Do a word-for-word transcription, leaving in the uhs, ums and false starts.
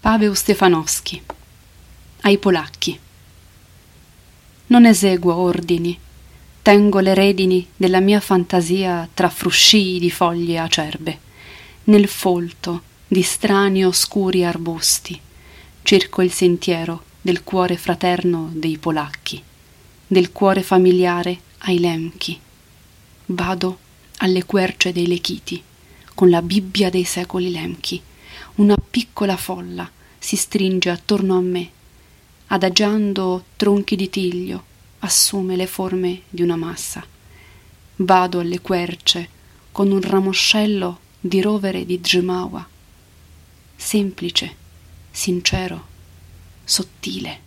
Paweł Stefanowski. Ai polacchi. Non eseguo ordini, tengo le redini della mia fantasia tra fruscii di foglie acerbe, nel folto di strani oscuri arbusti, cerco il sentiero del cuore fraterno dei polacchi, del cuore familiare ai lemchi. Vado alle querce dei lechiti, con la Bibbia dei secoli lemchi. Una piccola folla si stringe attorno a me, adagiando tronchi di tiglio, assume le forme di una massa. Vado alle querce con un ramoscello di rovere di Gemawa, semplice, sincero, sottile.